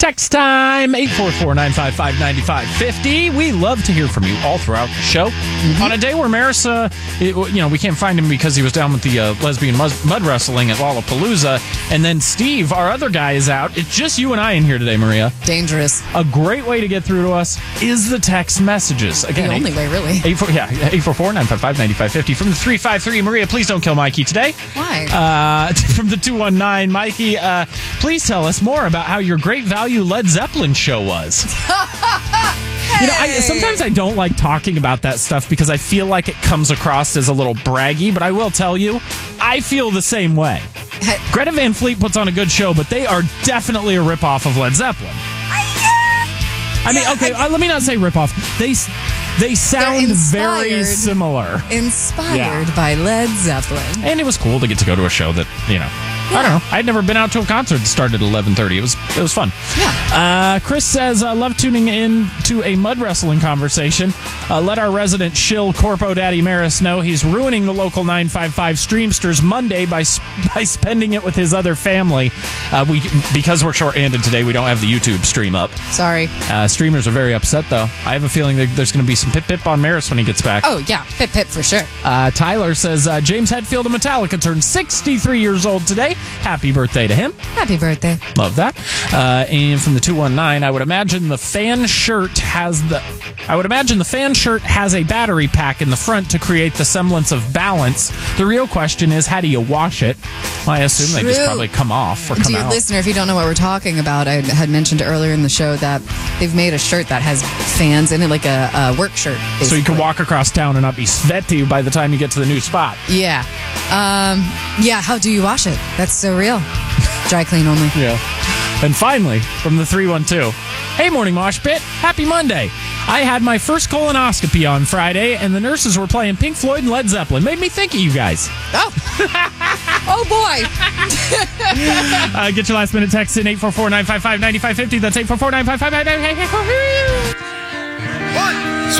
Text time, 844-955-9550. We love to hear from you all throughout the show. Mm-hmm. On a day where Maris, we can't find him because he was down with the lesbian mud wrestling at Lollapalooza, and then Steve, our other guy, is out. It's just you and I in here today, Maria. Dangerous. A great way to get through to us is the text messages. Again, the only way, really. 844-955-9550. From the 353, Maria, please don't kill Mikey today. Why? From the 219, Mikey, please tell us more about how your Great Value Led Zeppelin show was. Hey. Sometimes I don't like talking about that stuff because I feel like it comes across as a little braggy, but I will tell you, I feel the same way. Greta Van Fleet puts on a good show, but they are definitely a ripoff of Led Zeppelin. Let me not say ripoff. They sound very similar. Inspired by Led Zeppelin. And it was cool to get to go to a show that, I don't know. I'd never been out to a concert that started at 11:30. It was fun. Yeah. Chris says, love tuning in to a mud wrestling conversation. Let our resident shill Corpo Daddy Maris know he's ruining the local 955 Streamsters Monday by spending it with his other family. Because we're short-handed today, we don't have the YouTube stream up. Sorry. Streamers are very upset, though. I have a feeling there's going to be some pip-pip on Maris when he gets back. Oh, yeah. Pip-pip for sure. Tyler says, James Hetfield of Metallica turned 63 years old today. Happy birthday to him. Happy birthday. Love that. And from the 219, I would imagine the fan shirt has a battery pack in the front to create the semblance of balance. The real question is, how do you wash it? Well, I assume they just probably come off or come Dear out. listener, if you don't know what we're talking about, I had mentioned earlier in the show that they've made a shirt that has fans in it, like a work shirt. Basically. So you can walk across town and not be sweaty by the time you get to the new spot. Yeah. How do you wash it? That's so real. Dry clean only. Yeah. And finally, from the 312, hey, Morning Mosh Pit, happy Monday. I had my first colonoscopy on Friday, and the nurses were playing Pink Floyd and Led Zeppelin. Made me think of you guys. Oh. Oh, boy. Get your last minute text in 844-955-9550. That's 844-955-9550.